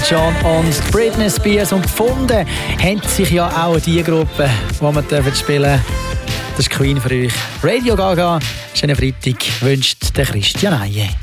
John und Britney Spears. Und gefunden haben sich ja auch die Gruppe, die wir spielen dürfen. Das ist Queen für euch. Radio Gaga, schönen Freitag wünscht der Christian Eie.